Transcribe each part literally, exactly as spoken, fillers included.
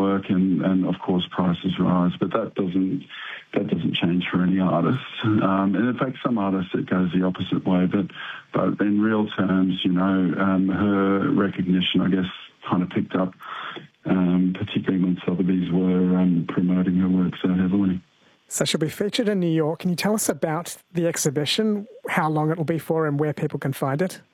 work, and, and of course prices rise. But that doesn't that doesn't change for any artist. Um, and in fact, some artists it goes the opposite way. But but in real terms, you know, um, her recognition, I guess, kind of picked up, um, particularly when Sotheby's were um, promoting her work so heavily. So she'll be featured in New York. Can you tell us about the exhibition, how long it will be for and where people can find it?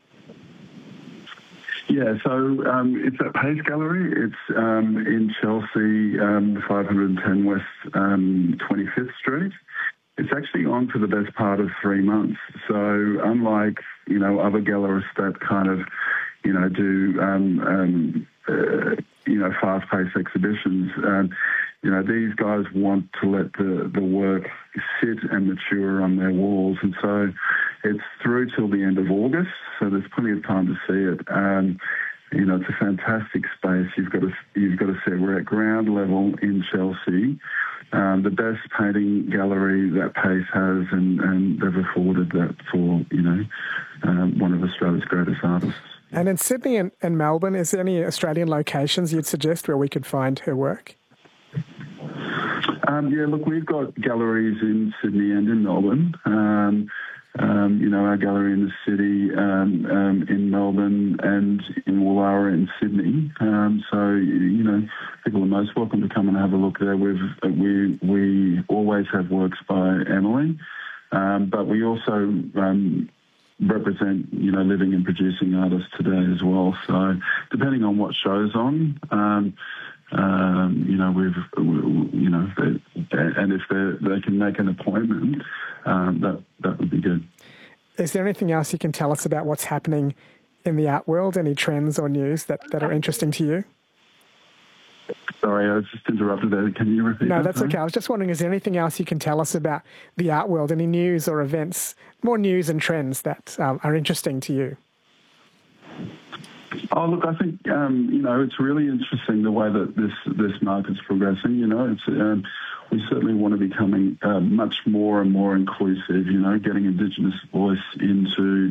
Yeah, so um, it's at Pace Gallery. It's um, in Chelsea, um, five ten West um, twenty-fifth Street. It's actually on for the best part of three months. So unlike, you know, other gallerists that kind of, you know, do, um, um, uh, you know, fast-paced exhibitions, um, you know, these guys want to let the, the work sit and mature on their walls. And so it's through till the end of August, so there's plenty of time to see it. Um, you know, it's a fantastic space. You've got to, you've got to see it. We're at ground level in Chelsea, um, the best painting gallery that Pace has, and, and they've afforded that for, you know, um, one of Australia's greatest artists. And in Sydney and, and Melbourne, is there any Australian locations you'd suggest where we could find her work? Um, yeah, look, we've got galleries in Sydney and in Melbourne. Um, um, you know, our gallery in the city, um, um, in Melbourne, and in Woollahra in Sydney. Um, so, you know, people are most welcome to come and have a look there. We've, we we always have works by Emily, um, but we also um, represent, you know, living and producing artists today as well. So depending on what show's on, um, Um, you know, we've, we, you know, they, and if they they can make an appointment, um, that that would be good. Is there anything else you can tell us about what's happening in the art world? Any trends or news that, that are interesting to you? Sorry, I was just interrupted there. Can you repeat? No, that, that's sorry? okay. I was just wondering, is there anything else you can tell us about the art world? Any news or events, more news and trends that um, are interesting to you? Oh, look, I think, um, you know, it's really interesting the way that this this market's progressing. You know, it's um, we certainly want to be becoming uh, much more and more inclusive, you know, getting Indigenous voice into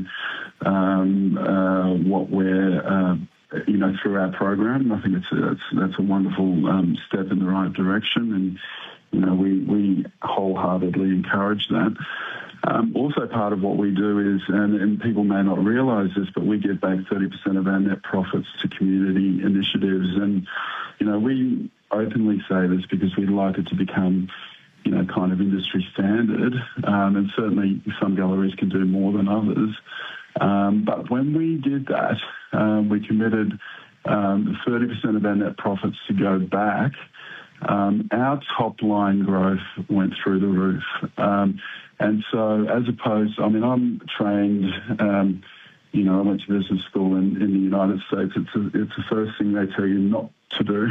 um, uh, what we're, uh, you know, through our program. I think it's a, it's, that's a wonderful um, step in the right direction, and, you know, we, we wholeheartedly encourage that. Um, also part of what we do is, and, and people may not realise this, but we give back thirty percent of our net profits to community initiatives. And, you know, we openly say this because we'd like it to become, you know, kind of industry standard. Um, and certainly some galleries can do more than others. Um, but when we did that, um, we committed um, thirty percent of our net profits to go back. Um, our top line growth went through the roof. Um, and so as opposed, I mean, I'm trained, um, you know, I went to business school in, in the United States. It's, a, it's the first thing they tell you not to do.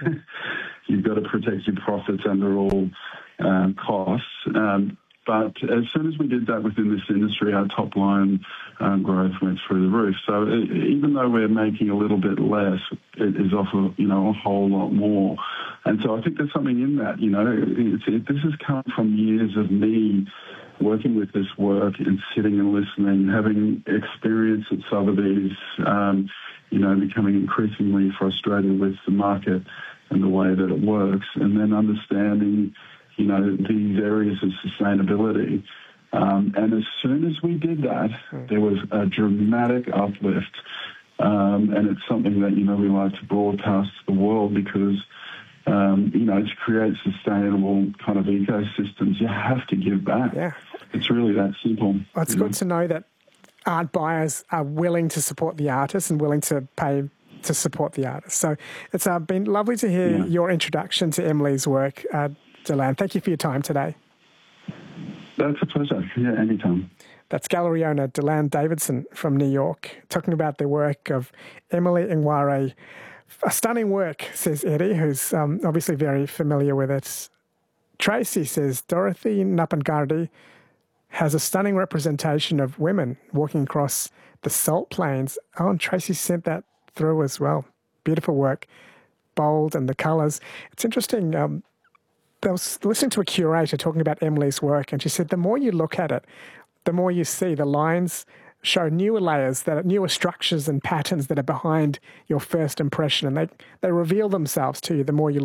You've got to protect your profits under all um, costs. Um, But as soon as we did that within this industry, our top line um, growth went through the roof. So it, even though we're making a little bit less, it is off a, you know, a whole lot more. And so I think there's something in that, you know. It's, it, this has come from years of me working with this work and sitting and listening, having experience at Sotheby's, um, you know, becoming increasingly frustrated with the market and the way that it works, and then understanding, you know, these areas of sustainability. Um, and as soon as we did that, there was a dramatic uplift. Um, and it's something that, you know, we like to broadcast to the world because, um, you know, to create sustainable kind of ecosystems, you have to give back. Yeah. It's really that simple. Well, it's good know? to know that art buyers are willing to support the artists and willing to pay to support the artists. So it's uh, been lovely to hear yeah. your introduction to Emily's work, uh, Deland. Thank you for your time today. That's a pleasure. Yeah, anytime. That's gallery owner Deland Davidson from New York, talking about the work of Emily Ngware. A stunning work, says Eddie, who's um, obviously very familiar with it. Tracy says Dorothy Napangardi has a stunning representation of women walking across the salt plains. Oh, and Tracy sent that through as well. Beautiful work, bold, and the colours. It's interesting. Um, I was listening to a curator talking about Emily's work, and she said the more you look at it, the more you see the lines show newer layers, that are newer structures and patterns that are behind your first impression, and they, they reveal themselves to you the more you look.